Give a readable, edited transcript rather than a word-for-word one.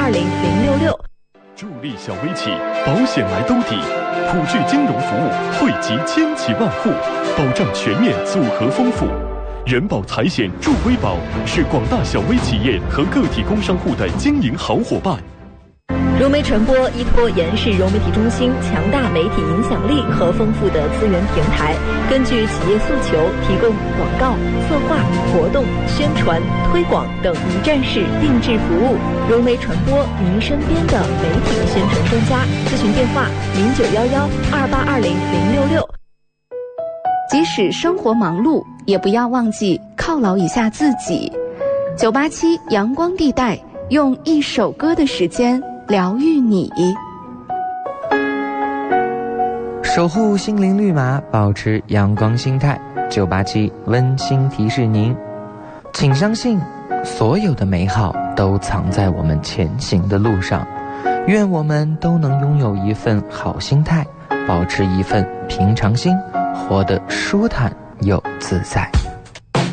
2820-066。 助力小微企，保险来兜底，普聚金融服务惠及千企万户，保障全面组合丰富。人保财险助微保是广大小微企业和个体工商户的经营好伙伴。 融媒传播依托延世融媒体中心强大媒体影响力和丰富的资源平台，根据企业诉求提供广告、策划、活动、宣传、推广等一站式定制服务。融媒传播，您身边的媒体宣传专家。咨询电话0911-2820-066。 即使生活忙碌，也不要忘记犒劳一下自己。987阳光地带，用一首歌的时间疗愈你， 守护心灵绿码，保持阳光心态。987温馨提示您，请相信所有的美好都藏在我们前行的路上。愿我们都能拥有一份好心态，保持一份平常心，活得舒坦又自在。